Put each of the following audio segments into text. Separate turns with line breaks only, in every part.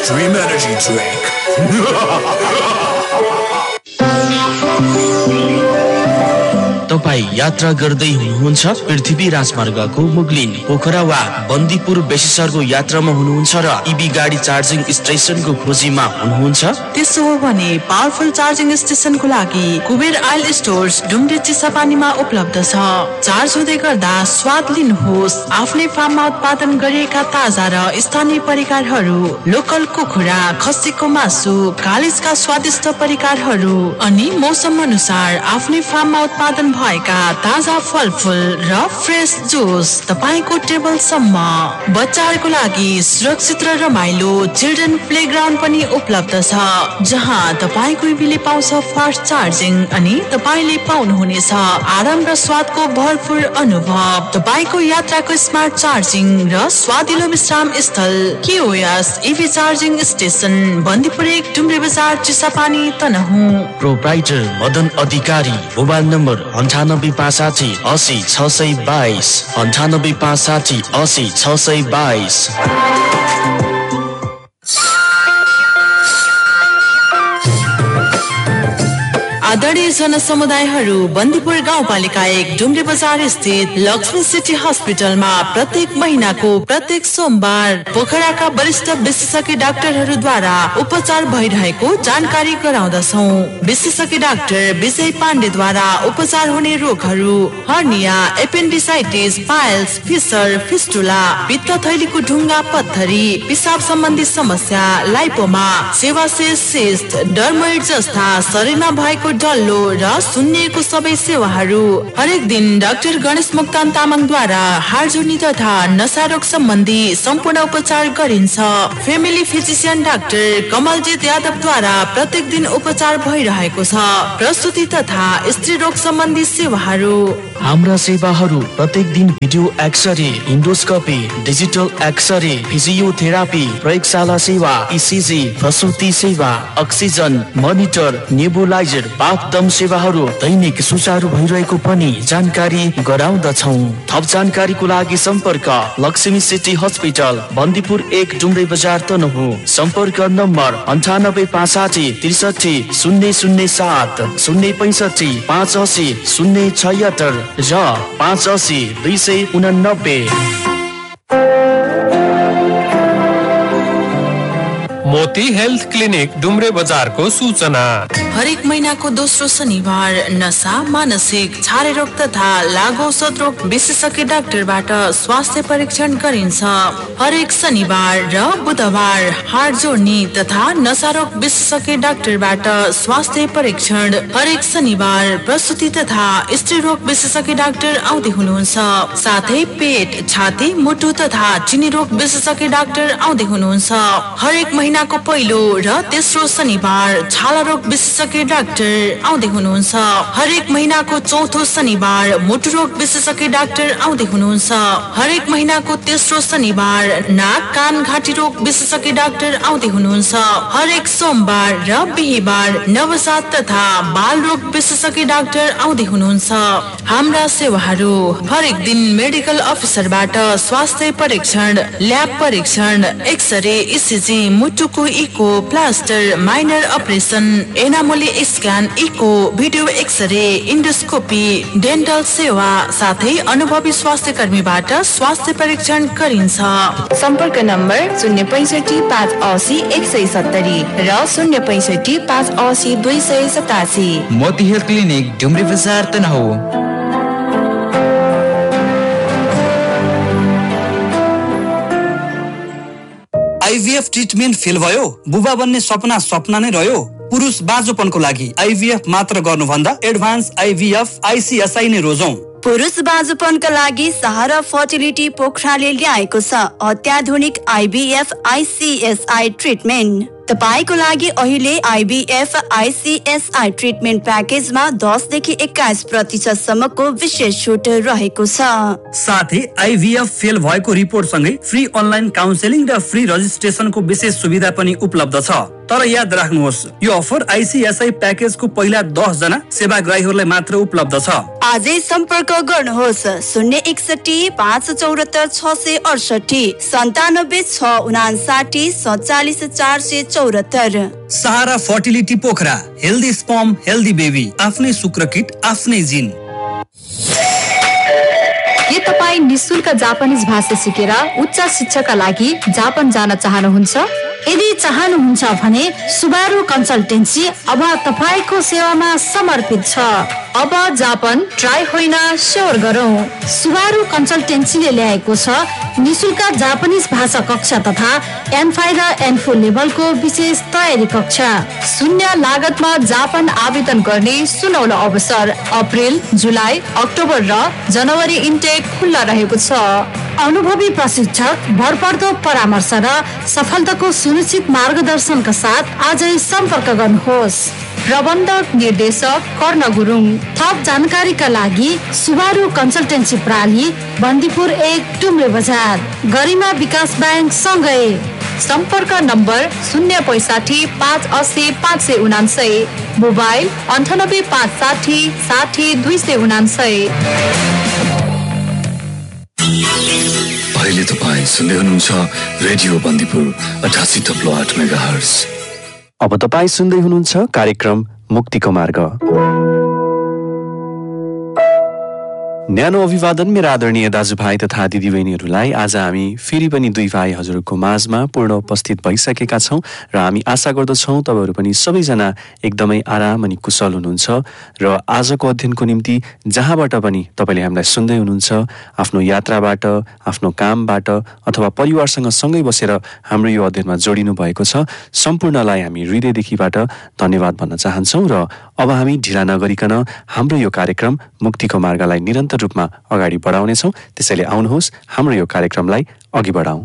Dream Energy Drink.
तपाई यात्रा गर्दै हुनुहुन्छ पृथ्वी राजमार्गको मुगलिन पोखरा वा बन्दीपुर बेसीसरको यात्रामा हुनुहुन्छ र इबी गाडी चार्जिङ स्टेसनको खोजीमा हुनुहुन्छ?
त्यसो हो भने पावरफुल चार्जिङ स्टेसनको लागि कुबेर आइल स्टोर्स डुम्रे चिसापानीमा उपलब्ध छ। चार्ज हुँदै गर्दा स्वाद लिनुहोस् आफ्नै फार्ममा उत्पादन गरिएका ताजा र स्थानीय परिकारहरू, लोकल कुखुरा, खसीको मासु, कालिजका स्वादिष्ट परिकारहरू अनि मौसम अनुसार आफ्नै फार्ममा उत्पादन भएका ताजा फलफुल र फ्रेश जुस तपाईको टेबलसम्म। बच्चाहरूको लागि सुरक्षित र रमाइलो चिल्ड्रेन प्लेग्राउन्ड पनि उपलब्ध छ, जहाँ तपाईको इबीले पाउँछ फास्ट चार्जिङ अनि तपाईले पाउनुहुनेछ आराम र स्वादको भरपुर अनुभव। तपाईको यात्राको स्मार्ट चार्जिङ र स्वादिलो विश्राम स्थल केओएस इबी चार्जिङ स्टेसन बन्दीपुर 1 डुम्रे बजार चिसापानी तनहुँ।
प्रोप्राइटर मदन अधिकारी। Mobile number 98 80 622 98 80 622।
आदरणीय जनसमुदायहरू, बन्दीपुर गाउँपालिका 1 डुम्रे बजार स्थित लक्ष्मी सिटी हस्पिटलमा प्रत्येक महिनाको प्रत्येक सोमबार पोखराका वरिष्ठ विशेषज्ञ डाक्टरहरूद्वारा उपचार भइरहेको जानकारी गराउँदछौँ। विशेषज्ञ डाक्टर विजय पाण्डेद्वारा उपचार हुने रोगहरू hernia, appendicitis, piles, fissure, fistula, पित्तथैलीको ढुङ्गा पत्थरी, पिसाब सम्बन्धी समस्या, लाइपोमा, सेवाशेष सिस्ट, डर्मोइड जस्ता शरीरमा भएको डल्लो र सुन्निएको सबै सेवाहरू हरेक दिन डाक्टर गणेश मुक्तान तामाङद्वारा हाड जोड्नी तथा नशा रोग सम्बन्धी सम्पूर्ण उपचार गरिन्छ। फेमिली फिजिशियन डाक्टर कमलजित यादवद्वारा प्रत्येक दिन उपचार भइरहेको छ। प्रस्तुति तथा स्त्री रोग सम्बन्धी सेवाहरू।
हाम्रा सेवाहरू प्रत्येक दिन video x-ray, endoscopy, digital x-ray, physiotherapy, प्रयोगशाला सेवा, इसिजी, प्रसुति सेवा, अक्सिजन मोनिटर, नेबुलाइजर, बाथदम सेवाहरू दैनिक सुचारू भइरहेको पनि जानकारी गराउँदछौँ। थप जानकारीको लागि सम्पर्क लक्ष्मी सिटी हस्पिटल बन्दीपुर 1 डुम्रे बजार तनहुँ। सम्पर्क नम्बर 98 63 007 065 580 076 र 580 289।
मोती हेल्थ क्लिनिक डुम्रे बजारको सूचना।
हरेक महिनाको दोस्रो शनिबार नशा, मानसिक, छारे रोग तथा लागु औषध रोग विशेषज्ञ डाक्टरबाट स्वास्थ्य परीक्षण गरिन्छ। हरेक शनिबार र बुधबार हाड जोड्नी तथा नशा रोग विशेषज्ञ डाक्टरबाट स्वास्थ्य परीक्षण। हरेक शनिबार प्रसुति तथा स्त्री रोग विशेषज्ञ डाक्टर आउँदै हुनुहुन्छ। साथै पेट, छाती, मुटु तथा चिनी रोग विशेषज्ञ डाक्टर आउँदै हुनुहुन्छ। हरेक महिनाको पहिलो र तेस्रो शनिबार छाला रोग विशेषज्ञ डाक्टर आउँदै हुनुहुन्छ। हरेक महिनाको चौथो शनिबार मुटु रोग विशेषज्ञ डाक्टर आउँदै हुनुहुन्छ। हरेक महिनाको तेस्रो शनिबार नाक, कान, घाँटी रोग विशेषज्ञ डाक्टर आउँदै हुनुहुन्छ। हरेक सोमबार र बिहीबार नवजात तथा बाल रोग विशेषज्ञ डाक्टर आउँदै हुनुहुन्छ। हाम्रा सेवाहरू हरेक दिन मेडिकल अफिसरबाट स्वास्थ्य परीक्षण, ल्याब परीक्षण, एक्सरे, इसिजी, मुटुको eco, plaster, minor operation, एनामोली scan, eco, video x-ray, endoscopy, dental सेवा साथै अनुभवी स्वास्थ्य कर्मीबाट स्वास्थ्य परीक्षण गरिन्छ। सम्पर्क नम्बर 065 580 170 र 065 580 287।
मोती हेल्थ क्लिनिक डुम्रे बजार तनहुँ।
आइभीएफ ट्रिटमेन्ट फेल भयो? बुबा बन्ने सपना नै रह्यो? पुरुष बाँझोपनको लागि आइभीएफ मात्र गर्नुभन्दा एडभान्स आइभीएफ आइसीएसआई नै रोजौं।
पुरुष बाँझोपनका लागि सहारा फर्टिलिटी पोखराले ल्याएको छ अत्याधुनिक आइभीएफ आइसीएसआई ट्रिटमेन्ट। तपाईको लागि अहिले आइभीएफ आइसीएसआई ट्रिटमेन्ट प्याकेजमा 10 देखि 21% सम्मको विशेष छुट रहेको छ।
साथै आइभीएफ फेल भएको रिपोर्ट सँगै फ्री अनलाइन काउन्सेलिङ र फ्री रजिस्ट्रेसनको विशेष सुविधा पनि उपलब्ध छ। तर याद राख्नुहोस्, यो अफर आइसिएसआई प्याकेजको पहिला 10 जना सेवाग्राहीहरूलाई मात्र उपलब्ध छ।
आजै सम्पर्क गर्नुहोस् 061 574 668 97 659 47 474।
सहारा fertility Pokhara, healthy sperm healthy baby, आफ्नै शुक्र किट आफ्नै जिन।
के तपाईँ निशुल्क जापानिज भाषा सिकेर उच्च शिक्षाका लागि जापान जान चाहनुहुन्छ? यदि चाहनुहुन्छ भने सुबारु कन्सल्टेन्सी अब तपाईको सेवामा समर्पित छ। अब जापान ट्राई होइन स्योर गरौँ। सुबारु कन्सल्टेन्सीले ल्याएको छ निशुल्क जापानिज भाषा कक्षा तथा N5 र N4 लेभलको विशेष तयारी कक्षा। शून्य लागतमा जापान आवेदन गर्ने सुनौलो अवसर। अप्रिल, जुलाई, अक्टोबर र जनवरी इन्टेक खुल्ला रहेको छ। अनुभवी प्रशिक्षक, भरपर्दो परामर्श र सफलताको सुनिश्चित मार्गदर्शनका साथ आजै सम्पर्क गर्नुहोस्। प्रबन्धक निर्देशक कर्ण गुरुङ। थप जानकारीका लागि सुबारु कन्सल्टेन्सी प्राली, बन्दीपुर 1, डुम्रे बजार, गरिमा विकास ब्याङ्क सँगै। सम्पर्क नम्बर 065 580 579, मोबाइल 98 560 60 279।
अहिले तपाईँ सुन्दै हुनुहुन्छ रेडियो बन्दीपुर 88.8 मेगाहर्ज।
अब तपाईँ सुन्दै हुनुहुन्छ कार्यक्रम मुक्तिको मार्ग। न्यानो अभिवादन मेरा आदरणीय दाजुभाइ तथा दिदीबहिनीहरूलाई। आज हामी फेरि पनि दुई भाइ हजुरको माझमा पूर्ण उपस्थित भइसकेका छौँ र हामी आशा गर्दछौँ तपाईँहरू पनि सबैजना एकदमै आराम अनि कुशल हुनुहुन्छ र आजको अध्ययनको निम्ति जहाँबाट पनि तपाईँले हामीलाई सुन्दै हुनुहुन्छ, आफ्नो यात्राबाट, आफ्नो कामबाट अथवा परिवारसँग सँगै बसेर हाम्रो यो अध्ययनमा जोडिनु भएको छ, सम्पूर्णलाई हामी हृदयदेखिबाट धन्यवाद भन्न चाहन्छौँ। र अब हामी ढिला नगरिकन हाम्रो यो कार्यक्रम मुक्तिको मार्गलाई निरन्तर रूपमा अगाडि बढाउनेछौँ। त्यसैले आउनुहोस् हाम्रो यो कार्यक्रमलाई अघि बढाउँ।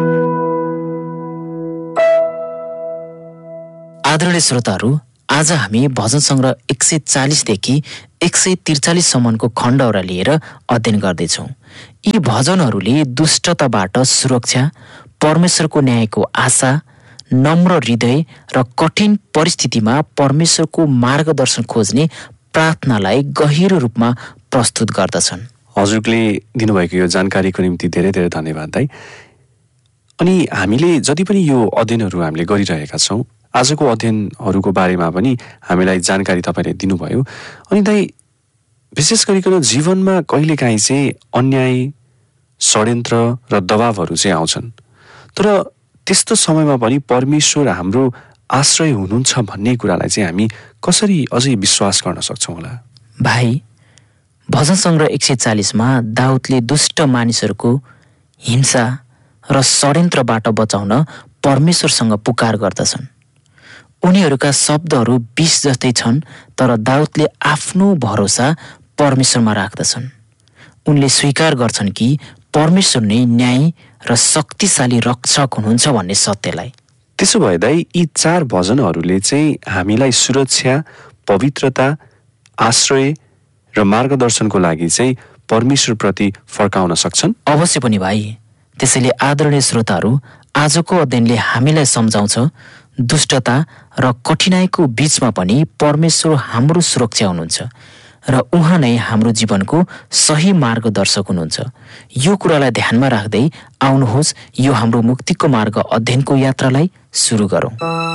आदरणीय श्रोताहरू, आज हामी भजन सङ्ग्रह 140 देखि 143 सम्मको खण्डहरू लिएर अध्ययन गर्दैछौँ। यी भजनहरूले दुष्टताबाट सुरक्षा, परमेश्वरको न्यायको आशा, नम्र हृदय र कठिन परिस्थितिमा परमेश्वरको मार्गदर्शन खोज्ने प्रार्थनालाई गहिरो रूपमा प्रस्तुत गर्दछन्।
हजुरले दिनुभएको यो जानकारीको निम्ति धेरै धेरै धन्यवाद दाइ। अनि हामीले जति पनि यो अध्ययनहरू हामीले गरिरहेका छौँ, आजको अध्ययनहरूको बारेमा पनि हामीलाई जानकारी तपाईँले दिनुभयो। अनि दाइ, विशेष गरिकन जीवनमा कहिलेकाहीँ चाहिँ अन्याय, षड्यन्त्र र दबावहरू चाहिँ आउँछन्, तर त्यस्तो समयमा पनि परमेश्वर हाम्रो आश्रय हुनुहुन्छ भन्ने कुरालाई चाहिँ हामी कसरी अझै विश्वास गर्न सक्छौँ होला?
भाइ, भजन सङ्ग्रह 140 मा दाउदले दुष्ट मानिसहरूको हिंसा र षड्यन्त्रबाट बचाउन परमेश्वरसँग पुकार गर्दछन्। उनीहरूका शब्दहरू विष जस्तै छन्, तर दाउदले आफ्नो भरोसा परमेश्वरमा राख्दछन्। उनले स्वीकार गर्छन् कि परमेश्वर नै न्याय र शक्तिशाली रक्षक हुनुहुन्छ भन्ने सत्यलाई।
त्यसो भए दाइ, यी 4 भजनहरूले चाहिँ हामीलाई सुरक्षा, पवित्रता, आश्रय र मार्गदर्शनको लागि चाहिँ परमेश्वरप्रति फर्काउन सक्छन्?
अवश्य पनि भाइ। त्यसैले आदरणीय श्रोताहरू, आजको अध्ययनले हामीलाई सम्झाउँछ दुष्टता र कठिनाइको बीचमा पनि परमेश्वर हाम्रो सुरक्षा हुनुहुन्छ र उहाँ नै हाम्रो जीवनको सही मार्गदर्शक हुनुहुन्छ। यो कुरालाई ध्यानमा राख्दै आउनुहोस् यो हाम्रो मुक्तिको मार्ग अध्ययनको यात्रालाई सुरु गरौँ।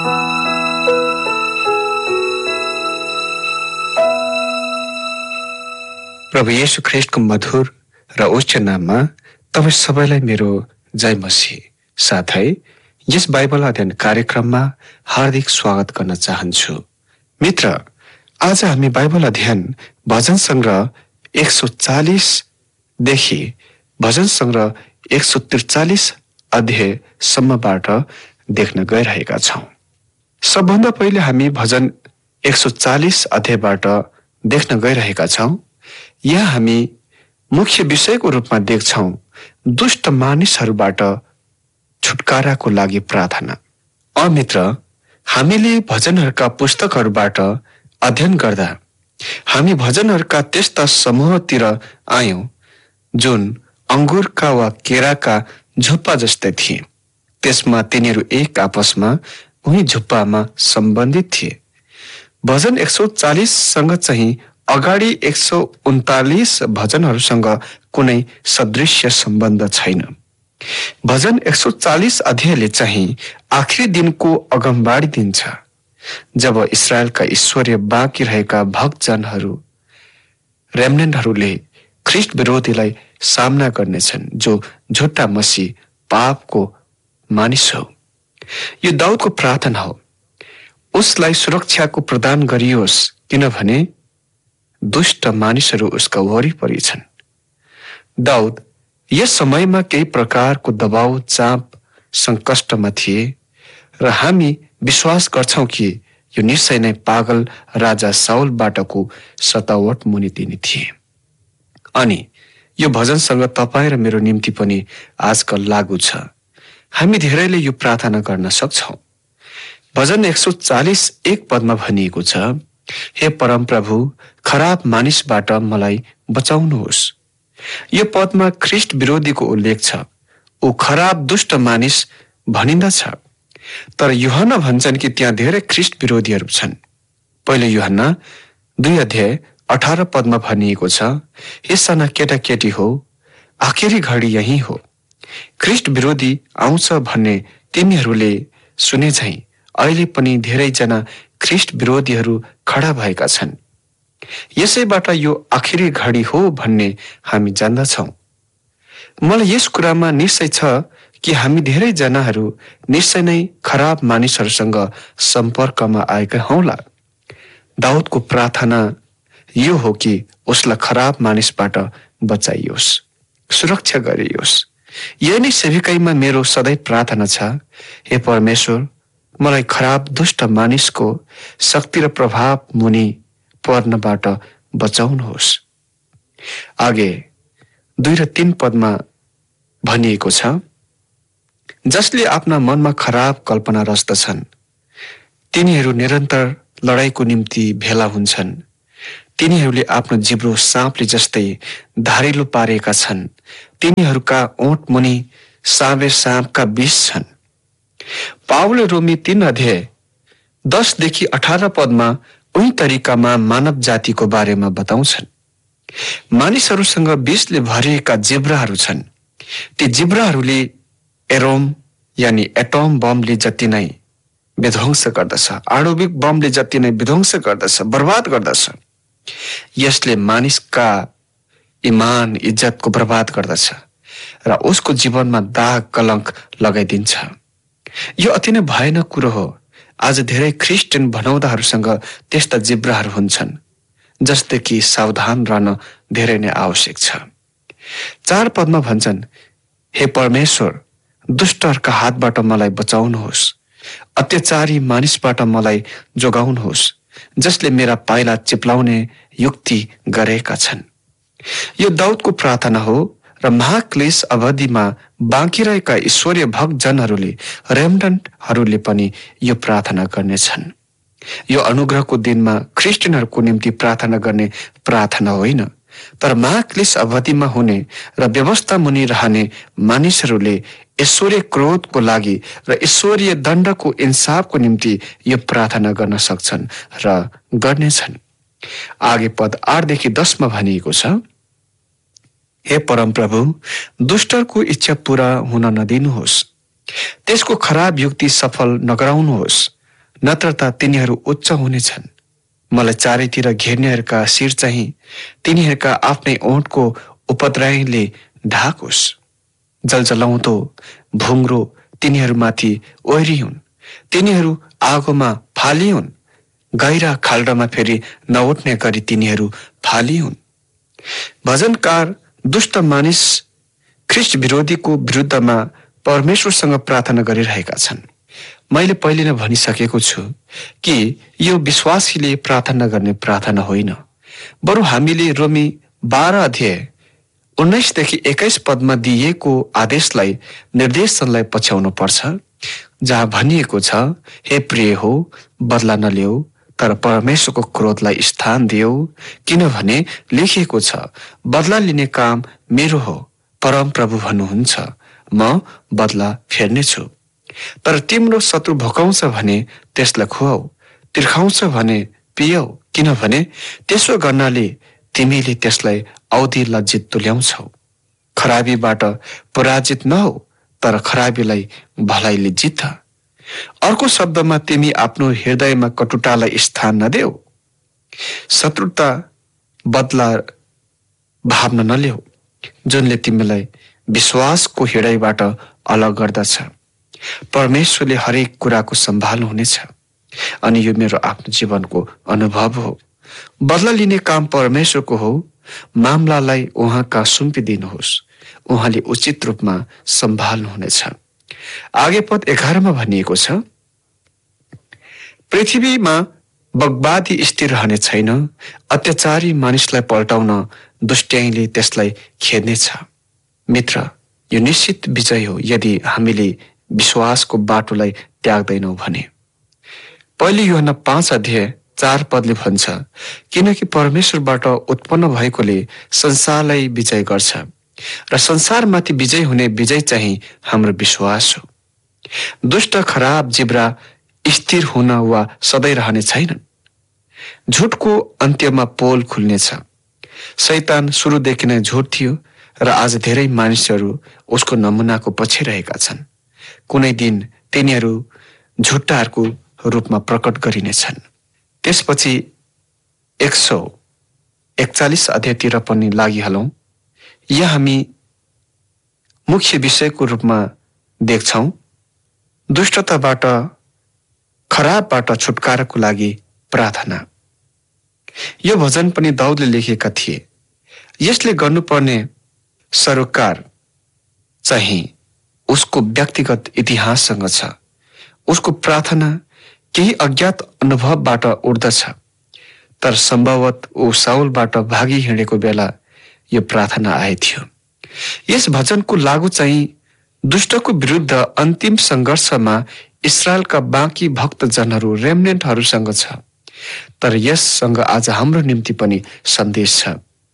प्रभु येशू ख्रीष्टको मधुर र उच्च नाममा तपाईँ सबैलाई मेरो जय मसीह। साथै यस बाइबल अध्ययन कार्यक्रममा हार्दिक स्वागत गर्न चाहन्छु। मित्र, आज हामी बाइबल अध्ययन भजन सङ्ग्रह 140 देखि भजन सङ्ग्रह 143 अध्यायसम्मबाट देख्न गइरहेका छौँ। सबभन्दा पहिले हामी भजन 140 अध्यायबाट देख्न गइरहेका छौँ। यहाँ हामी मुख्य विषयको रूपमा देख्छौँ दुष्ट मानिसहरूबाट छुटकाराको लागि प्रार्थना। मित्र, हामीले भजनहरूका पुस्तकहरूबाट अध्ययन गर्दा हामी भजनहरूका त्यस्ता समूहतिर आयौँ जुन अङ्गुरका वा केराका झुप्पा जस्तै थिए। त्यसमा तिनीहरू एक आपसमा उही झुप्पामा सम्बन्धित थिए। भजन 140 सँग चाहिँ अगाडि 139 भजनहरूसँग कुनै सदृश्य सम्बन्ध छैन। भजन 140 अध्यायले चाहिँ आखिरी दिनको अगमबाडी दिन्छ, जब इस्राएलका ईश्वरीय बाँकी रहेका भक्तजनहरू रेमनेन्टहरूले ख्रिस्ट विरोधीलाई सामना गर्नेछन्, जो झुट्टा मसीह पापको मानिस हो। यो दाउदको प्रार्थना हो, उसलाई सुरक्षाको प्रदान गरियोस्, किनभने दुष्ट मानिसहरू उसका वरिपरि छन्। दाउद यस समयमा केही प्रकारको दबाउ चाप सङ्कष्टमा थिए र हामी विश्वास गर्छौं कि यो निश्चय नै पागल राजा साउलबाटको सतावट मुनि दिने थिए। अनि यो भजनसँग तपाईँ र मेरो निम्ति पनि आजकल लागू छ। हामी धेरैले यो प्रार्थना गर्न सक्छौं। भजन 140 एक पदमा भनिएको छ, हे परमप्रभु, खराब मानिसबाट मलाई बचाउनुहोस्। यो पदमा ख्रिस्ट विरोधीको उल्लेख छ। ऊ खराब दुष्ट मानिस भनिन्दछ, तर यूहन्ना भन्छन् कि त्यहाँ धेरै ख्रिस्ट विरोधीहरू छन्। पहिलो यूहन्ना 2 अध्याय 18 पदमा भनिएको छ, हे साना केटाकेटी हो, आखिरी घडी यही हो। ख्रिस्ट विरोधी आउँछ भन्ने तिमीहरूले सुने झैं अहिले पनि धेरैजना ख्रिस्ट विरोधीहरू खडा भएका छन्। यसैबाट यो आखिरी घडी हो भन्ने हामी जान्दछौं। मलाई यस कुरामा निश्चय छ कि हामी धेरैजनाहरू निश्चय नै खराब मानिसहरूसँग सम्पर्कमा आएका हौला। दाउदको प्रार्थना यो हो कि उसलाई खराब मानिसबाट बचाइयोस्, सुरक्षा गरियोस्। यही नै सेविकाईमा मेरो सधैँ प्रार्थना छ, हे परमेश्वर, मलाई खराब दुष्ट मानिसको शक्ति र प्रभाव मुनि पर्नबाट बचाउनुहोस्। आगे 2 र 3 पदमा भनिएको छ, जसले आफ्ना मनमा खराब कल्पना रच्दछन् तिनीहरू निरन्तर लडाईँको निम्ति भेला हुन्छन्। तिनीहरूले आफ्नो जिब्रो साँपले जस्तै धारिलो पारेका छन्। तिनीहरूका ओठ मुनि साँबे साँपका विष छन्। पावलले रोमी 3 अध्याय 10 देखि 18 पदमा उही तरिकामा मानव जातिको बारेमा बताउँछन्। मानिसहरूसँग विषले भरिएका जिब्राहरू छन्। ती जिब्राहरूले एरोम यानि एटम बमले जति नै विध्वंस गर्दछ, आणविक बमले जति नै विध्वंस गर्दछ, बर्बाद गर्दछ। यसले मानिसका इमान इज्जतको बर्बाद गर्दछ र उसको जीवनमा दाग कलंक लगाइदिन्छ। यो अति नै भयानक कुरो हो। आज धेरै ख्रिस्टियन भनाउँदाहरूसँग त्यस्ता जिब्राहरू हुन्छन्, जस्तै कि सावधान रहन धेरै नै आवश्यक छ। 4 पदमा भन्छन्, हे परमेश्वर, दुष्टहरूका हातबाट मलाई बचाउनुहोस्, अत्याचारी मानिसबाट मलाई जोगाउनुहोस्, जसले मेरा पाइला चिप्लाउने युक्ति गरेका छन्। यो दाउदको प्रार्थना हो र महाक्लेश अवधिमा बाँकी रहेका ईश्वरीय भक्तजनहरूले, रेमनन्टहरूले पनि यो प्रार्थना गर्नेछन्। यो अनुग्रहको दिनमा ख्रिस्टियनहरूको निम्ति प्रार्थना गर्ने प्रार्थना होइन, तर महाक्लेश अवधिमा हुने र व्यवस्था मुनि रहने मानिसहरूले ईश्वरीय क्रोधको लागि र ईश्वरीय दण्डको इन्साफको निम्ति यो प्रार्थना गर्न सक्छन् र गर्नेछन्। आगे पद 8 देखि 10 मा भनिएको छ, हे परमप्रभु, दुष्टको इच्छा पूरा हुन नदिनुहोस्, त्यसको खराब युक्ति सफल नगराउनुहोस्, नत्र त तिनीहरू उच्च हुनेछन्। मलाई चारैतिर घेर्नेहरूका शिर चाहिँ तिनीहरूका आफ्नै ओठको उपद्रवले ढाकोस्। जलजलाउँदो भुङ्रो तिनीहरूमाथि ओह्री हुन्, तिनीहरू आगोमा फालिउन्, गहिरा खाल्डामा फेरि नउठ्ने गरी तिनीहरू फालिउन्। भजनकार दुष्ट मानिस ख्रिस्ट विरोधीको विरुद्धमा परमेश्वरसँग प्रार्थना गरिरहेका छन्। मैले पहिले नै भनिसकेको छु कि यो विश्वासीले प्रार्थना गर्ने प्रार्थना होइन, बरु हामीले रोमी 12 अध्याय 19 देखि 21 पदमा दिइएको आदेशलाई, निर्देशनलाई पछ्याउनु पर्छ, जहाँ भनिएको छ, हे प्रिय हो, बदला नल्याऊ, तर परमेश्वरको क्रोधलाई स्थान दिऊ, किनभने लेखिएको छ, बदला लिने काम मेरो हो, परमप्रभु भन्नुहुन्छ, म बदला फेर्नेछु। तर तिम्रो शत्रु भोकाउँछ भने त्यसलाई खुवाऊ, तिर्खाउँछ भने पियौ, किनभने त्यसो गर्नाले तिमीले त्यसलाई औधी लज्जित तुल्याउँछौ। खराबीबाट पराजित नहौ, तर खराबीलाई भलाइले जित। अर्को शब्दमा तिमी आफ्नो हृदयमा कटुतालाई स्थान नदेऊ। शत्रुता बदला भावना नल्याऊ, जुनले तिमीलाई विश्वासको हृदयबाट अलग गर्दछ। परमेश्वरले हरेक कुराको सम्हाल्नुहुनेछ अनि यो मेरो आफ्नो जीवनको अनुभव हो। बदला लिने काम परमेश्वरको हो। मामलालाई उहाँका सुम्पिदिनुहोस्, उहाँले उचित रूपमा सम्हाल्नुहुनेछ। आगे पद 11 मा भनिएको छ, पृथ्वीमा बगबादी स्थिर रहने छैन, अत्याचारी मानिसलाई पल्टाउन दुष्ट्याइले त्यसलाई खेद्नेछ। मित्र, यो निश्चित विजय हो यदि हामीले विश्वासको बाटोलाई त्याग्दैनौँ भने। पहिले यूहन्ना 5:4 भन्छ, किनकि परमेश्वरबाट उत्पन्न भएकोले संसारलाई विजय गर्छ र संसारमाथि विजय हुने विजय चाहिँ हाम्रो विश्वास हो। दुष्ट खराब जिब्रा स्थिर हुन वा सधैँ रहने छैनन्। झुटको अन्त्यमा पोल खुल्नेछ। शैतान सुरुदेखि नै झुट थियो र आज धेरै मानिसहरू उसको नमुनाको पछि रहेका छन्। कुनै दिन तिनीहरू झुट्टाहरूको रूपमा प्रकट गरिनेछन्। त्यसपछि 141 अध्यायतिर पनि लागिहालौँ। यहाँ हामी मुख्य विषयको रूपमा देख्छौँ दुष्टताबाट, खराबबाट छुटकाराको लागि प्रार्थना। यो भजन पनि दाउदले लेखेका थिए। यसले गर्नुपर्ने सरोकार चाहिँ उसको व्यक्तिगत इतिहाससँग छ। उसको प्रार्थना केही अज्ञात अनुभवबाट उठ्दछ, तर सम्भवत ऊ साउलबाट भागी हिँडेको बेला यो प्रार्थना आएथ्यो। यस भजनको लागु चाहिँ दुष्टको विरुद्ध अन्तिम सङ्घर्षमा इस्राएलका बाँकी भक्तजनहरू रेमनेन्टहरूसँग छ। तर यससँग आज हाम्रो निम्ति पनि सन्देश छ।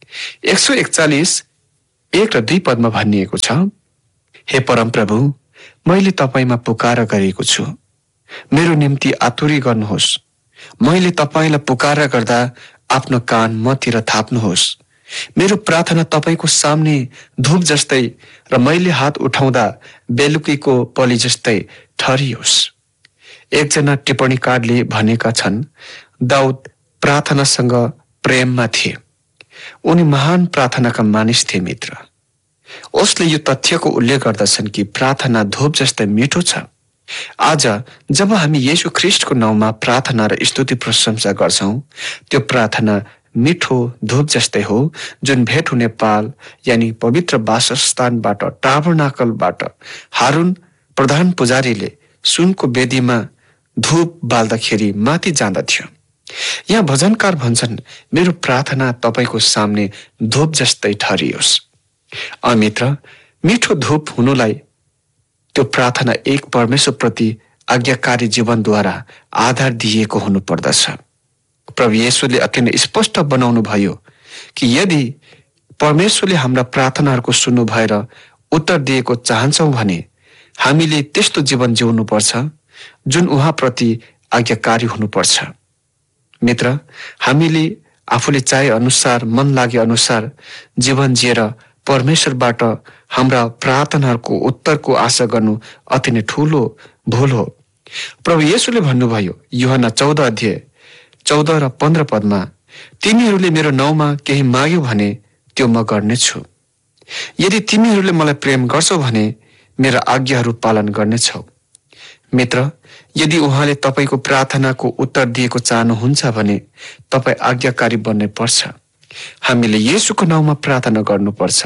141:1-2 भनिएको छ, हे परमप्रभु, मैले तपाईमा पुकार गरेको छु, मेरो निम्ति आतुरी गर्नुहोस्। मैले तपाईलाई पुकार गर्दा आफ्नो कान मतिर थाप्नुहोस्। मेरो प्रार्थना तपाईको सामने धूप जस्तै र मैले हात उठाउँदा बेलुकीको पली जस्तै ठहरियोस्। एकजना टिप्पणीकारले भनेका छन्, दाउद प्रार्थनासँग प्रेममा थिए। उनी महान प्रार्थनाका मानिस थिए। मित्र, उसले यो तथ्यको उल्लेख गर्दछन् कि प्रार्थना धूप जस्तै मिठो छ। आज जब हामी येशू ख्रीष्टको नाउँमा प्रार्थना र स्तुति प्रशंसा गर्छौं, त्यो प्रार्थना मिठो धूप जस्तै हो, जुन भेट हुने पाल यानी पवित्र वासस्थानबाट, टाबरनाकलबाट हारून प्रधान पुजारीले सुनको वेदीमा धूप बाल्दाखेरि माथि जाँदथ्यो। यहाँ भजनकार भन्छन्, मेरो प्रार्थना तपाईको सामने धूप जस्तै ठहरियोस्। मित्र, मिठो धूप हुनुलाई त्यो प्रार्थना एक परमेश्वरप्रति आज्ञाकारी जीवनद्वारा आधार दिएको हुनुपर्दछ। प्रभु येशूले अत्यन्त स्पष्ट बनाउनु भयो कि यदि परमेश्वरले हाम्रा प्रार्थनाहरूको सुन्नु भएर उत्तर दिएको चाहन्छौँ भने हामीले त्यस्तो जीवन जिउनुपर्छ जुन उहाँप्रति आज्ञाकारी हुनुपर्छ। मित्र, हामीले आफूले चाहे अनुसार, मन लागे अनुसार जीवन जिएर परमेश्वरबाट हाम्रा प्रार्थनाहरूको उत्तरको आशा गर्नु अति नै ठूलो भूल हो। प्रभु येशूले भन्नुभयो यूहन्ना 14:14 र 15 तिमीहरूले मेरो नाउँमा केही माग्यौ भने त्यो म गर्नेछु। यदि तिमीहरूले मलाई प्रेम गर्छौ भने मेरा आज्ञाहरू पालन गर्नेछौ। मित्र, यदि उहाँले तपाईको प्रार्थनाको उत्तर दिएको चाहनुहुन्छ भने तपाई आज्ञाकारी बन्नै पर्छ। हामीले येशूको नाउँमा प्रार्थना गर्नुपर्छ।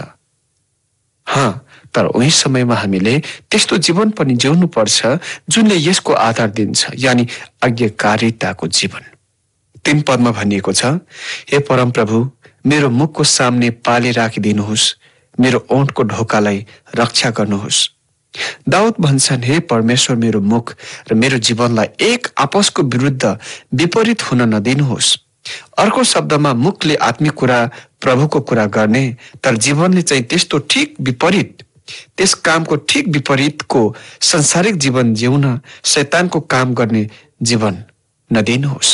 तर उही समयमा हामीले त्यस्तो जीवन पनि जिउनु पर्छ जुनले यसको आधार दिन्छ, यानी आज्ञाकारिताको जीवन। 3 पदमा भनिएको छ, हे परमप्रभु, मेरो मुखको सामने पाले राखिदिनुहोस्, मेरो ओठको ढोकालाई रक्षा गर्नुहोस्। दाउद भन्छन्, हे परमेश्वर, मेरो मुख र मेरो जीवनलाई एक आपसको विरुद्ध विपरीत हुन नदिनुहोस्। अर्को शब्दमा, मुखले आत्मिक कुरा, प्रभुको कुरा गर्ने, तर जीवनले चाहिँ त्यस्तो ठिक विपरीत त्यस कामको ठिक विपरीतको संसारिक जीवन जिउन शैतानको काम गर्ने जीवन नदिनुहोस्।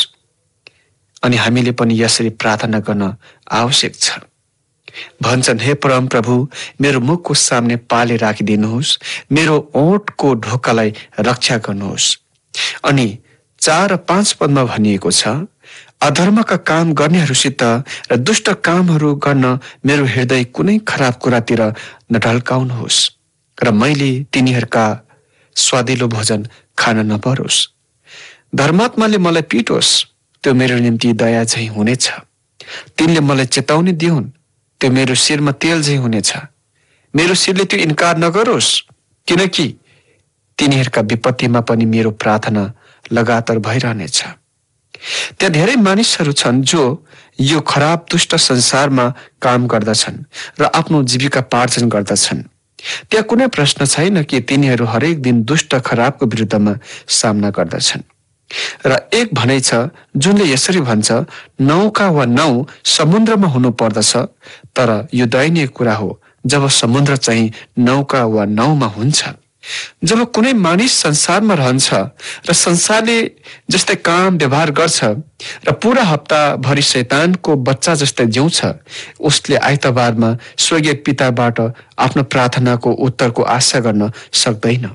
अनि हामीले पनि यसरी प्रार्थना गर्न आवश्यक छ। भन्छन्, हे परम प्रभु, मेरो मुखको सामने पाले राखिदिनुहोस्, मेरो ओठको ढोकालाई रक्षा गर्नुहोस्। अनि 4 र 5 पदमा भनिएको छ, अधर्मका काम गर्नेहरूसित र दुष्ट कामहरू गर्न मेरो हृदय कुनै खराब कुरातिर नढल्काउनुहोस् र मैले तिनीहरूका स्वादिलो भोजन खान नपरोस्। धर्मात्माले मलाई पिटोस्, त्यो मेरो निम्ति दया झैँ हुनेछ। तिनले मलाई चेतावनी दिउन्, त्यो मेरो शिरमा तेल झैँ हुनेछ। मेरो शिरले त्यो इन्कार नगरोस्, किनकि तिनीहरूका विपत्तिमा पनि मेरो प्रार्थना लगातार भइरहनेछ। त्यहाँ धेरै मानिसहरू छन् जो यो खराब दुष्ट संसारमा काम गर्दछन् र आफ्नो जीविका पार्जन गर्दछन्। त्यहाँ कुनै प्रश्न छैन कि तिनीहरू हरेक दिन दुष्ट खराबको विरुद्धमा सामना गर्दछन्। र एक भनाइ छ जुनले यसरी भन्छ, नौका वा नाउ समुद्रमा हुनु पर्दछ, तर यो दयनीय कुरा हो जब समुद्र चाहिँ नौका वा नाउमा हुन्छ। जब कुनै मानिस संसारमा रहन्छ र संसारले जस्तै काम व्यवहार गर्छ र पूरा हप्ताभरि शैतानको बच्चा जस्तै जिउँछ, उसले आइतबारमा स्वर्गीय पिताबाट आफ्नो प्रार्थनाको उत्तरको आशा गर्न सक्दैन।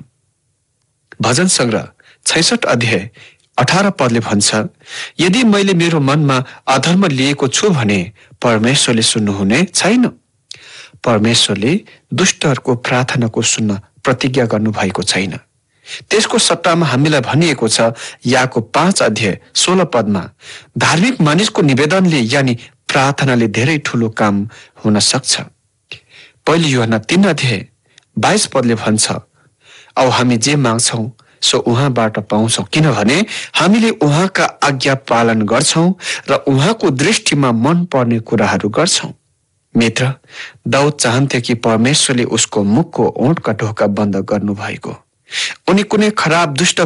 भजन सङ्ग्रह 66 अध्याय 18 पदले भन्छ, यदि मैले मेरो मनमा अधर्म लिएको छु भने परमेश्वरले सुन्नुहुने छैन। परमेश्वरले दुष्टहरूको प्रार्थनाको सुन्न प्रतिज्ञा गर्नुभएको छैन। त्यसको सट्टामा हामीलाई भनिएको छ याकोब 5 अध्याय 16 पदमा, धार्मिक मानिसको निवेदनले यानि प्रार्थनाले धेरै ठूलो काम हुन सक्छ। पहिलो यूहन्ना 3 अध्याय 22 पदले भन्छ, औ हामी जे माग्छौं सो उहाँबाट पाउँछौं, किनभने हामीले उहाँका आज्ञा पालन गर्छौं र उहाँको दृष्टिमा मन पर्ने कुराहरू गर्छौं। मित्र, दाउद चाहन्थे कि परमेश्वरले उसको मुखको ओठका ढोका बन्द गर्नुभएको। उनी कुनै खराब दुष्ट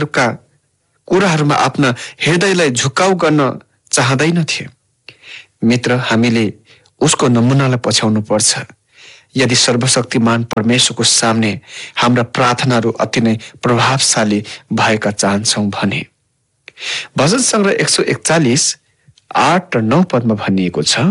कुराहरूमा आफ्ना हृदयलाई झुकाउ गर्न चाहँदैनथे। मित्र, हामीले उसको नमुनालाई पछ्याउनु पर्छ। यदि सर्वशक्तिमान परमेश्वरको सामने हाम्रा प्रार्थनाहरू अति नै प्रभावशाली भएका चाहन्छौँ भने। भजन सङ्ग्रह 141 8 र 9 पदमा भनिएको छ,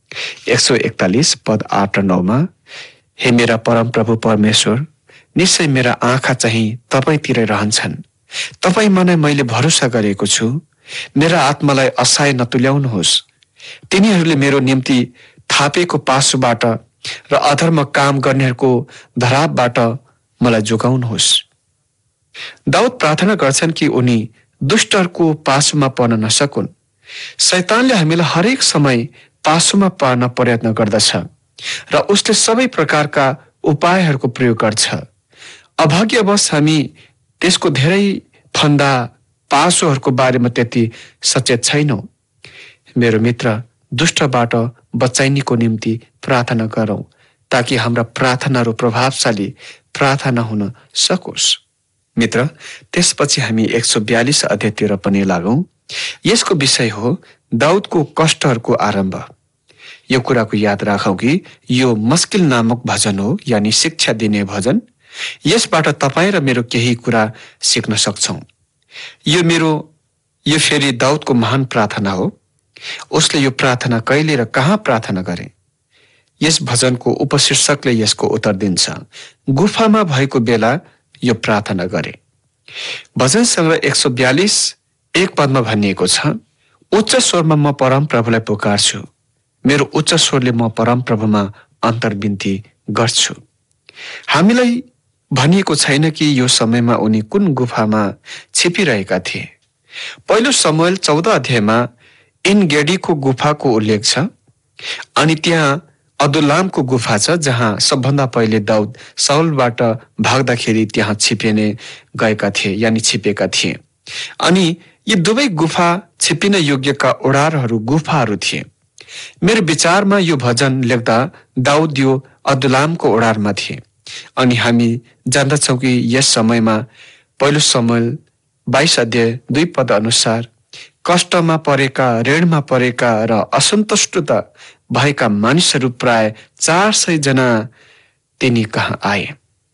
141 पद 8 र 9मा, हे मेरा परम प्रभु परमेश्वर, निश्चय मेरा आँखा चाहिँ तपाईंतिरै रहन्छन्। तपाईंमा नै मैले भरोसा गरेको छु। मेरा आत्मालाई असहाय नतुल्याउनुहोस्। तिनीहरूले मेरो निम्ति थापेको पासुबाट र अधर्म काम गर्नेहरूको धरापबाट मलाई जोगाउनुहोस्। दाउद प्रार्थना गर्छन् कि उनी दुष्टहरूको पासुमा पर्न नसकुन्। शैतानले हामीलाई हरेक समय पासुमा पार्न प्रयत्न गर्दछ र उसले सबै प्रकारका उपायहरूको प्रयोग गर्छ। अभाग्यवश हामी त्यसको धेरै फन्दा पासोहरूको बारेमा त्यति सचेत छैनौं। मेरो मित्र, दुष्टबाट बचाइनको निम्ति प्रार्थना गरौं ताकि हाम्रा प्रार्थनाहरू प्रभावशाली प्रार्थना हुन सकोस्। मित्र, त्यसपछि हामी 142 अध्यायतिर पनि लागौं। यसको विषय हो दाउदको कष्टहरूको आरम्भ। यो कुराको याद राखौं कि यो मुस्किल नामक भजन हो, यानी शिक्षा दिने भजन। यसबाट तपाईं र मेरो केही कुरा सिक्न सक्छौं। यो फेरि दाउदको महान प्रार्थना हो। उसले यो प्रार्थना कहिले र कहाँ प्रार्थना गरे? यस भजनको उपशीर्षकले यसको उत्तर दिन्छ, गुफामा भएको बेला यो प्रार्थना गरे। भजन सङ्ग्रह 142 1 पदमा भनिएको छ, उच्च स्वरमा म परम प्रभुलाई पुकार्छु, मेरो उच्च स्वरले म परम प्रभुमा अन्तर्विन्ती गर्छु। हामीलाई भनिएको छैन कि यो समयमा उनी कुन गुफामा छिपिरहेका थिए। पहिलो शमूएल 14 अध्यायमा इनगेडीको गुफाको उल्लेख छ, अनि त्यहाँ अदुल्लामको गुफा छ जहाँ सबभन्दा पहिले दाउद साउलबाट भाग्दाखेरि त्यहाँ छिपेका थिए। अनि यी दुवै गुफा छिपिन योग्यका ओडारहरू गुफाहरू थिए। मेरो विचारमा यो भजन लेख्दा दाउद यो अदुल्लामको ओडारमा थिए। अनि हामी जान्दछौँ कि यस समयमा पहिलो शमूएल 22 अध्याय 2 पद अनुसार कष्टमा परेका, ऋणमा परेका र असन्तुष्टता भएका मानिसहरू प्राय 400 जना तिनी कहाँ आए।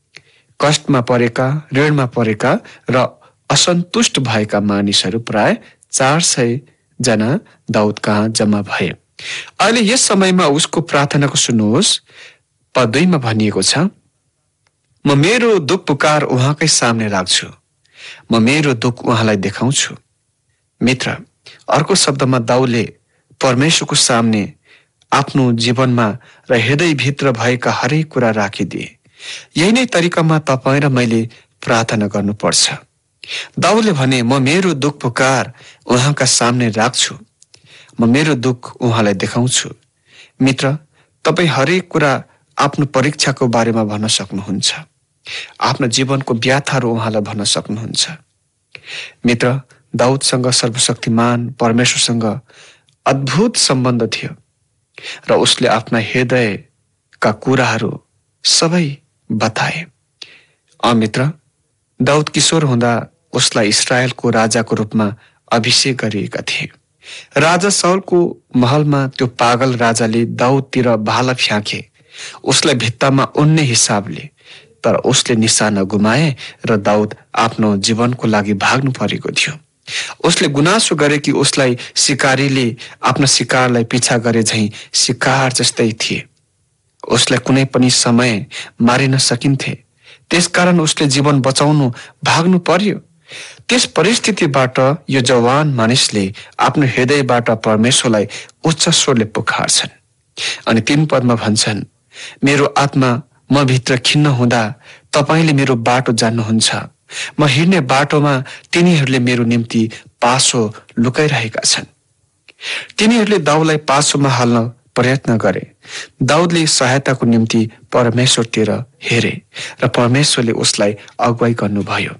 कष्टमा परेका, ऋणमा परेका र असन्तुष्ट भएका मानिसहरू प्राय 400 जना दाउद कहाँ जम्मा भए। अहिले यस समयमा उसको प्रार्थनाको सुन्नुहोस्। पद 2 मा भनिएको छ, म मेरो दुख पुकार उहाँकै सामने राख्छु, म मेरो दुख उहाँलाई देखाउँछु। मित्र, अर्को शब्दमा दाउदले परमेश्वरको सामने आफ्नो जीवनमा र हृदयभित्र भएका हरेक कुरा राखिदिए। यही नै तरिकामा तपाईँ र मैले प्रार्थना गर्नुपर्छ। दाउदले भने, म मेरो दुख पुकार उहाँका सामने राख्छु, म मेरो दुख उहाँलाई देखाउँछु। मित्र, तपाईँ हरेक कुरा आफ्नो परीक्षाको बारेमा भन्न सक्नुहुन्छ, आफ्नो जीवनको व्याथाहरू उहाँलाई भन्न सक्नुहुन्छ। मित्र, दाउदसँग सर्वशक्तिमान परमेश्वरसँग अद्भुत सम्बन्ध थियो र उसले आफ्ना हृदयका कुराहरू सबै बताए। मित्र, दाउद किशोर हुँदा उसलाई इस्रायलको राजाको रूपमा अभिषेक गरिएका थिए। राजा साउलको महलमा त्यो पागल राजाले दाउदतिर भाला फ्याँके, उसलाई भित्तामा उन्ने हिसाबले, तर उसले निशाना गुमाए र दाउद आफ्नो जीवनको लागि भाग्नु परेको थियो। उसले गुनासो गरे कि उसलाई शिकारीले आफ्नो शिकारलाई पिछा गरे झैं शिकार जस्तै थिए। उसलाई कुनै पनि समय मारिन सकिन्थे, त्यसकारण उसले जीवन बचाउनु भाग्नु पर्यो। त्यस परिस्थितिबाट यो जवान मानिसले आफ्नो हृदयबाट परमेश्वरलाई उच्च स्वरले पुकार्छन् अनि 3 पदमा भन्छन्, मेरो आत्मा म भित्र खिन्न हुँदा तपाईले मेरो बाटो जान्नुहुन्छ, म हिँड्ने बाटोमा तिनीहरूले मेरो निम्ति पासो लुकाइरहेका छन्। तिनीहरूले दाउदलाई पासोमा हाल्न प्रयत्न गरे। दाउदले सहायताको निम्ति परमेश्वरतिर हेरे र परमेश्वरले उसलाई अगुवाई गर्नुभयो।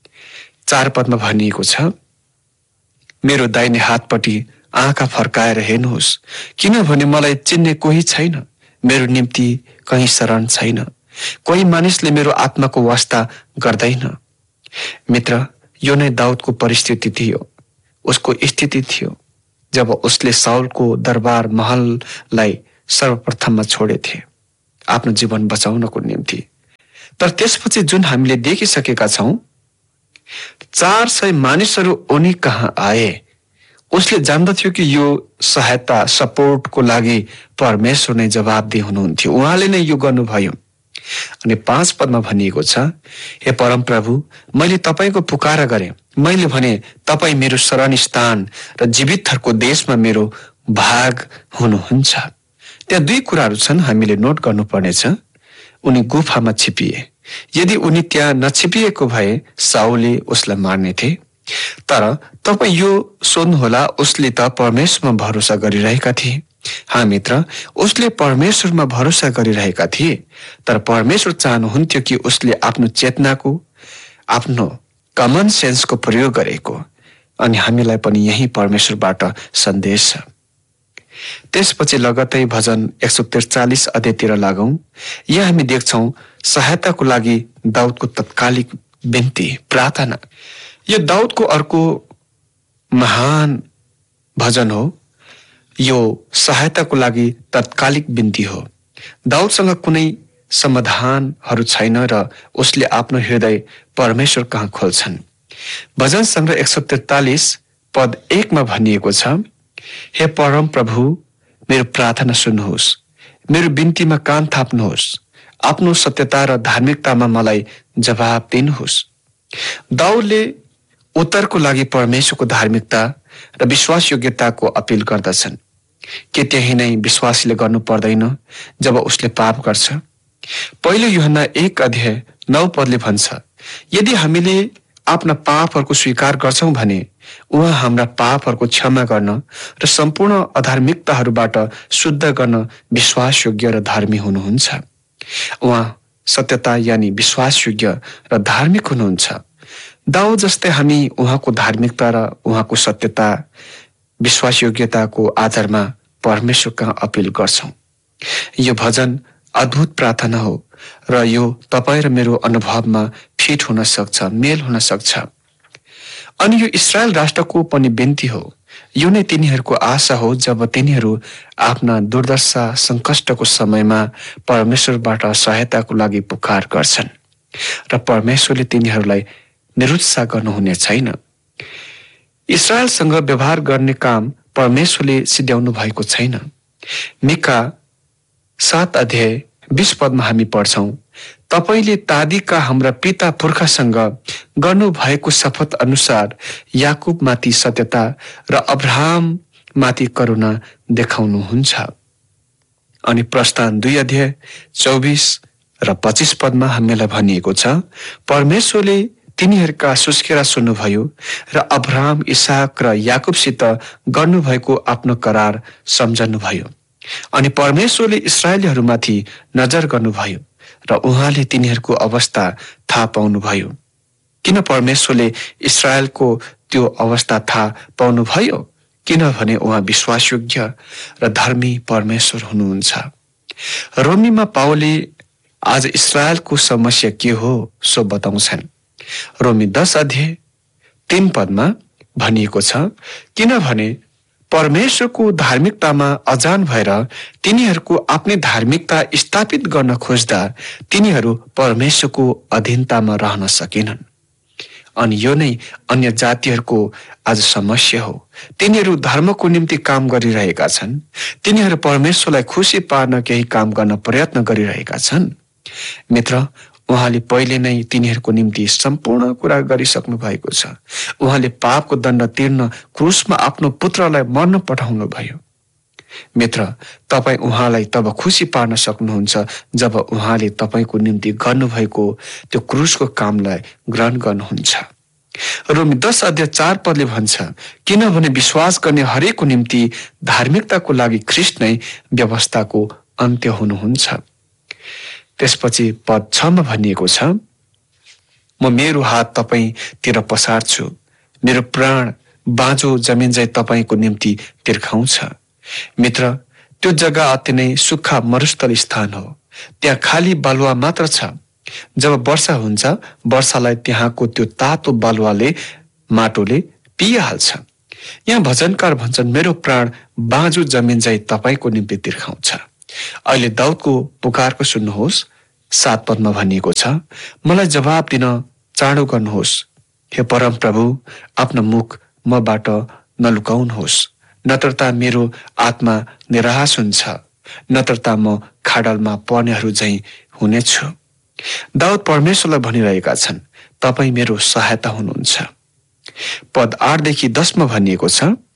4 पदमा भनिएको छ, मेरो दाहिने हातपट्टि आँखा फर्काएर हेर्नुहोस्, किनभने मलाई चिन्ने कोही छैन, मेरो निम्ति कहीँ शरण छैन, कोही मानिसले मेरो आत्माको वास्ता गर्दैन। मित्र, यो नै दाउदको परिस्थिति थियो, उसको स्थिति थियो जब उसले साउलको दरबार महललाई सर्वप्रथममा छोडेथे आफ्नो जीवन बचाउनको निम्ति। तर त्यसपछि जुन हामीले देखिसकेका छौं, 400 मानिसहरू उनी कहाँ आए। उसले जान्दथ्यो कि यो सहायता, सपोर्टको लागि परमेश्वर नै जवाबदेही हुनुहुन्थ्यो, उहाँले नै यो गर्नुभयो। अनि 5 पदमा भनिएको छ, हे परम प्रभु, मैले तपाईको पुकारा गरे, मैले भने तपाई मेरो शरण स्थान र जीवितहरूको देशमा मेरो भाग हुनुहुन्छ। त्यहाँ 2 कुराहरू छन् हामीले नोट गर्नुपर्नेछ। उनी गुफामा छिपिए। यदि उनी त्यहाँ नछिपिएको भए साउलले उसलाई मार्ने थिए। तर तपाई यो सोध्नुहोला, उसले त परमेश्वरमा भरोसा गरिरहेका थिए। हाँ मित्र, उसले परमेश्वरमा भरोसा गरिरहेका थिए, तर परमेश्वर चाहनुहुन्थ्यो कि उसले आफ्नो चेतनाको, आफ्नो कमन सेन्सको प्रयोग गरेको। अनि हामीलाई पनि यही परमेश्वरबाट सन्देश छ। त्यसपछि लगत्तै भजन 143 अध्यायतिर लागौं। यहाँ हामी देख्छौं सहायताको लागि दाउदको तत्कालिक बिन्ती, प्रार्थना। यो दाउदको अर्को महान भजन हो। यो सहायताको लागि तत्कालिक बिन्ती हो। दाउदसँग कुनै समाधानहरू छैन र उसले आफ्नो हृदय परमेश्वर कहाँ खोल्छन्। भजन संग्रह 143 पद 1 मा भनिएको छ, हे परम प्रभु, मेरो प्रार्थना सुन्नुहोस्, मेरो बिन्तीमा कान थाप्नुहोस्, आफ्नो सत्यता र धार्मिकतामा मलाई जवाब दिनुहोस्। दाउदले उत्तरको लागि परमेश्वरको धार्मिकता र विश्वासयोग्यताको अपील गर्दछन्। के त्यही नै विश्वासीले गर्नु पर्दैन जब उसले पाप गर्छ? पहिलो यूहन्ना 1 अध्याय 9 पदले भन्छ, यदि हामीले आफ्ना पापहरूको स्वीकार गर्छौं भने उहाँ हाम्रा पापहरूको क्षमा गर्न र सम्पूर्ण अधार्मिकताहरूबाट शुद्ध गर्न विश्वासयोग्य र धार्मिक हुनुहुन्छ। उहाँ सत्यता यानी विश्वासयोग्य र धार्मिक हुनुहुन्छ। दाउद जस्तै हामी उहाँको धार्मिकता र उहाँको सत्यता, विश्वासयोग्यताको आधारमा परमेश्वर कहाँ अपील गर्छौं। यो भजन अद्भुत प्रार्थना हो र यो तपाईँ र मेरो अनुभवमा फिट हुन सक्छ, मेल हुन सक्छ। अनि यो इस्रायल राष्ट्रको पनि बिन्ती हो। यो नै तिनीहरूको आशा हो जब तिनीहरू आफ्ना दुर्दशा सङ्कष्टको समयमा परमेश्वरबाट सहायताको लागि पुकार गर्छन् र परमेश्वरले तिनीहरूलाई निरुत्साह गर्नुहुने छैन। इस्राएलसँग व्यवहार गर्ने काम परमेश्वरले सिध्याउनु भएको छैन। मिका 7:20 हामी पढ्छौं, तपाईले तादीका हाम्रा पिता पुर्खासँग गर्नुभएको शपथ अनुसार याकुबमाथि सत्यता र अब्राहममाथि करुणा देखाउनुहुन्छ। अनि प्रस्थान 2:24 र 25 हामीलाई भनिएको छ, परमेश्वरले तिनीहरूका सुस्केरा सुन्नुभयो र अब्राहम, इसाक र याकुबसित गर्नुभएको आफ्नो करार सम्झनुभयो। अनि परमेश्वरले इस्राएलीहरूमाथि नजर गर्नुभयो र उहाँले तिनीहरूको अवस्था थाहा पाउनुभयो। किन परमेश्वरले इस्राएलको त्यो अवस्था थाहा पाउनुभयो? किनभने उहाँ विश्वासयोग्य र धर्मी परमेश्वर हुनुहुन्छ। रोमीमा पावलले आज इस्राएलको समस्या के हो सो बताउँछन्। रोमी 10:3 भनिएको छ, किनभने परमेश्वरको धार्मिकतामा अजान भएर तिनीहरूको आफ्नै धार्मिकता स्थापित गर्न खोज्दा तिनीहरू परमेश्वरको अधीनतामा रहन सकेनन्। अनि यो नै अन्य जातिहरूको आज समस्या हो। तिनीहरू धर्मको निम्ति काम गरिरहेका छन्। तिनीहरू परमेश्वरलाई खुसी पार्न केही काम गर्न प्रयत्न गरिरहेका छन्। मित्र, उहाँले पहिले नै तिनीहरूको निम्ति सम्पूर्ण कुरा गरिसक्नु भएको छ। उहाँले पापको दण्ड तिर्न क्रुसमा आफ्नो पुत्रलाई मर्न पठाउनु भयो। मित्र, तपाईँ उहाँलाई तब खुसी पार्न सक्नुहुन्छ जब उहाँले तपाईँको निम्ति गर्नुभएको त्यो क्रुसको कामलाई ग्रहण गर्नुहुन्छ। रोमी 10:4 भन्छ, किनभने विश्वास गर्ने हरेकको निम्ति धार्मिकताको लागि ख्रीष्ट नै व्यवस्थाको अन्त्य हुनुहुन्छ। त्यसपछि पद 6 भनिएको छ, म मेरो हात तपाईतिर पसार्छु, मेरो प्राण बाँझो जमिन चाहिँ तपाईँको निम्ति तिर्खाउँछ। मित्र, त्यो जग्गा अति नै सुक्खा मरुस्थल स्थान हो। त्यहाँ खाली बालुवा मात्र छ। जब वर्षा हुन्छ, वर्षालाई त्यहाँको त्यो तातो बालुवाले माटोले पिइहाल्छ। यहाँ भजनकार भन्छन्, मेरो प्राण बाँझो जमिन चाहिँ तपाईँको निम्ति तिर्खाउँछ। अहिले दाउदको पुकारको सुन्नुहोस्। 7 भनिएको छ, मलाई जवाब दिन चाँडो गर्नुहोस्। हे परम प्रभु, आफ्नो मुख मबाट नलुकाउनुहोस्। नत्रता मेरो आत्मा निराश हुन्छ, नत्रता म खाडलमा पर्नेहरू झैं हुनेछु। दाउद परमेश्वरलाई भनिरहेका छन्, तपाईँ मेरो सहायता हुनुहुन्छ। पद 8 देखि 10 भनिएको छ,